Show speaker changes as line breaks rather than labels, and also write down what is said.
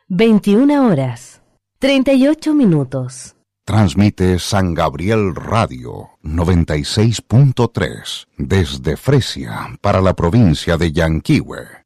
21 horas, 38 minutos.
Transmite San Gabriel Radio 96.3 desde Fresia para la provincia de Yanquihue.